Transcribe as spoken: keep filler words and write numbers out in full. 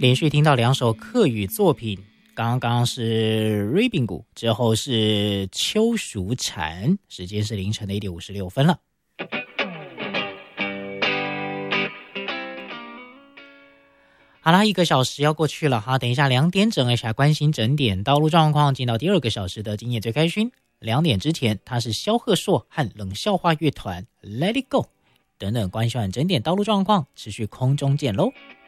连续听到两首客语作品，刚刚是 Ribbing 鼓，之后是秋熟蝉，时间是凌晨的一点五十六分了。好啦，一个小时要过去了哈，等一下两点整，一下关心整点道路状况，进到第二个小时的今夜最开勋。两点之前，他是萧贺硕和冷笑话乐团 Let It Go 等等关心完整点道路状况，持续空中见喽。